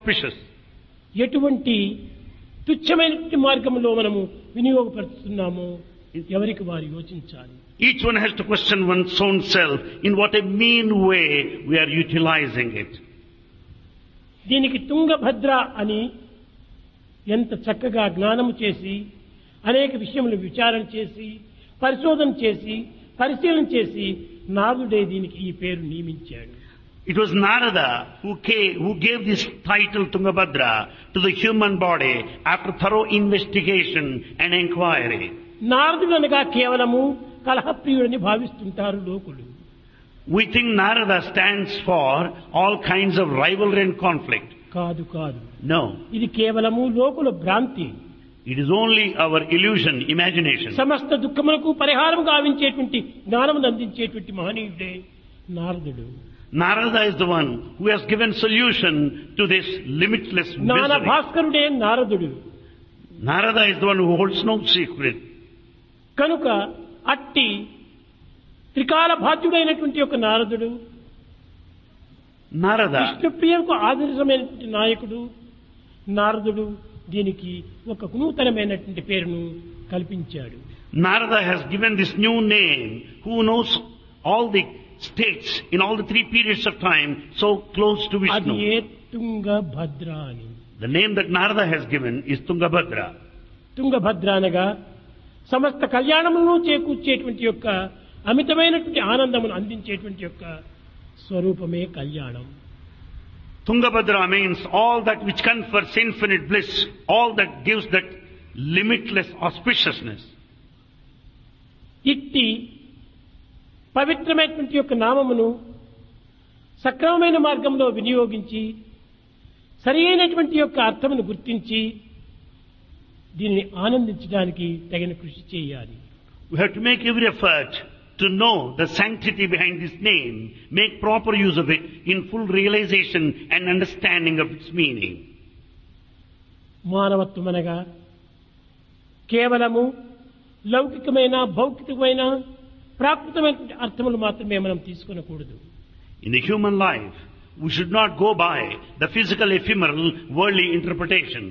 auspicious. ఎటువంటి తుచ్చమైనటువంటి మార్గంలో మనము వినియోగపరుస్తున్నామో ఎవరికి వారు యోచించాలి. Each one has to question one's own self in what a mean way we are utilizing it. దీనికి తుంగభద్ర అని ఎంత చక్కగా జ్ఞానము చేసి అనేక విషయములు విచారణ చేసి పరిశోధన చేసి పరిశీలన చేసి నారదుడే దీనికి ఈ పేరు నియమించాడు. It was Narada who gave this title Tungabhadra to the human body after thorough investigation and inquiry. నారదుడు అనగా కేవలము కలహప్రియుడని భావిస్తుంటారు లోకులు. We think Narada stands for all kinds of rivalry and conflict. కాదు కాదు. No. ఇది కేవలము లోకుల భ్రాంతి. It is only our illusion, imagination. సమస్త దుఃఖములకు పరిహారం గావించేటువంటి జ్ఞానమును అందించేటువంటి మహనీయుడే నారదుడు. Narada is the one who has given solution to this limitless జ్ఞాన misery. భాస్కరుడే నారదుడు. Narada is the one who holds no secret. కనుక అట్టి త్రికాల బాధ్యుడైనటువంటి ఒక నారదుడు Narada, విష్ణుప్రియంకు ఆదర్శమైనటువంటి నాయకుడు నారదుడు దీనికి ఒక నూతనమైనటువంటి పేరును కల్పించాడు. Narada has given this new name who knows all the states in all the three periods of time so close to అది Vishnu. ఏ తుంగభద్ర అని. The name that Narada has given is Tungabhadra. Tungabhadra అనగా సమస్త కళ్యాణములను చేకూర్చేటువంటి యొక్క అమితమైనటువంటి ఆనందమును అందించేటువంటి యొక్క స్వరూపమే కళ్యాణం. Tungabhadra means all that which confers infinite bliss, all that gives that limitless auspiciousness. ఇట్టి పవిత్రమైనటువంటి యొక్క నామమును సక్రమమైన మార్గంలో వినియోగించి సరి అయినటువంటి యొక్క అర్థమును గుర్తించి దీనిని ఆనందించడానికి తగిన కృషి చేయాలి. We have to make every effort to know the sanctity behind this name, make proper use of it in full realization and understanding of its meaning. మానవత్వం అనగా కేవలము లౌకికమైన భౌతికమైన ప్రాకృతమైనటువంటి అర్థములు మాత్రమే మనం తీసుకొనకూడదు. In the human life, we should not go by the physical, ephemeral, worldly interpretation.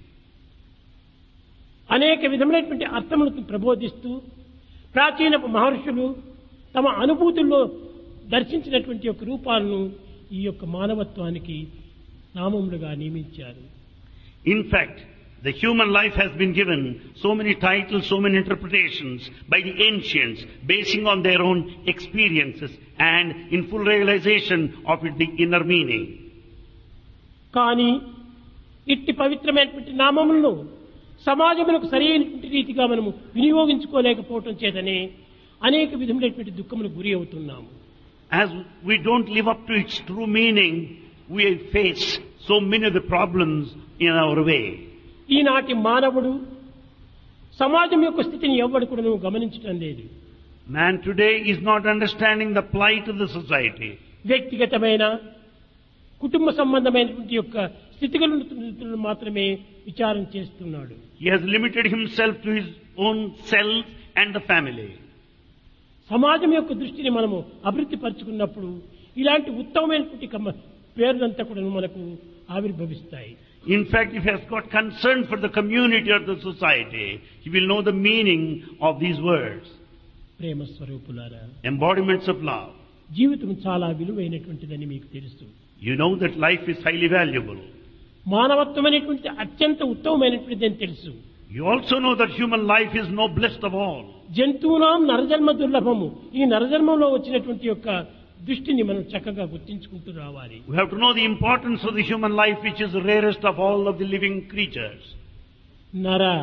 అనేక విధములైనటువంటి అర్థములను ప్రబోధిస్తూ ప్రాచీన మహర్షులు తమ అనుభూతుల్లో దర్శించినటువంటి యొక్క రూపాలను ఈ యొక్క మానవత్వానికి నామములుగా నియమించారు. In fact, the human life has been given so many titles, so many interpretations by the ancients, basing on their own experiences and in full realization of it, the inner meaning. కానీ ఇట్టి పవిత్రమైనటువంటి నామములను సమాజములకు సరైనటువంటి రీతిగా మనము వినియోగించుకోలేకపోవటం చేతనే అనేక విధములైనటువంటి దుఃఖములకు గురి అవుతున్నాము. As we don't live up to its true meaning, we face so many of the problems in our way. ఈనాటి మానవుడు సమాజం యొక్క స్థితిని ఎవ్వడు కూడా గమనించటం లేదు. Man today is not understanding the plight of the society. వ్యక్తిగతమైన కుటుంబ సంబంధమైనటువంటి యొక్క స్థితిగతులను మాత్రమే విచారం చేస్తున్నాడు. He has limited himself to his own self and the family. సమాజం యొక్క దృష్టిని మనము అభివృద్ధి పరుచుకున్నప్పుడు ఇలాంటి ఉత్తమమైనటువంటి పేర్లంతా కూడా మనకు ఆవిర్భవిస్తాయి. In fact, if he has got concern for the community or the society, he will know the meaning of these words. ప్రేమ స్వరూపులారా, Embodiments of love. జీవితం చాలా విలువైనటువంటిదని మీకు తెలుసు. You know that life is highly valuable. మానవత్వం అనేటువంటి అత్యంత ఉత్తమమైనటువంటిదని తెలుసు. You also know that human life is noblest of all. జంతువునాం నరజన్మ దుర్లభము. ఈ నరజన్మంలో వచ్చినటువంటి యొక్క దృష్టిని మనం చక్కగా గుర్తించుకుంటూ రావాలి. We have to know the importance of the human life, which is the rarest of all of the living creatures. నర.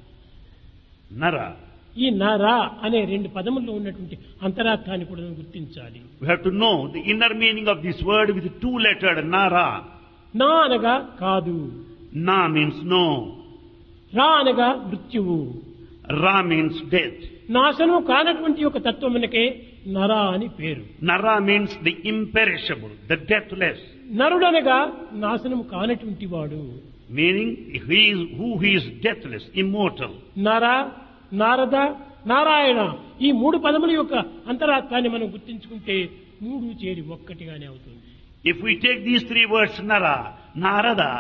ఈ నర అనే రెండు పదముల్లో ఉన్నటువంటి అంతరార్థాన్ని కూడా గుర్తించాలి. We have to know the inner meaning of this word with the two-lettered Nara. నా అనగా కాదు. Na means no. రా అనగా మృత్యువు. Ra means death. నాశనం కానటువంటి ఒక తత్వమునకే నర అని పేరు. Nara means the imperishable, the deathless. నరుడనగా నాశనం కానటువంటి వాడు. Meaning he is deathless, immortal. నర, నారద, నారాయణ ఈ మూడు పదముల యొక్క అంతరార్థాన్ని మనం గుర్తించుకుంటే మూడు చేరి ఒక్కటిగానే అవుతుంది. If we take these three words, Nara, Narada,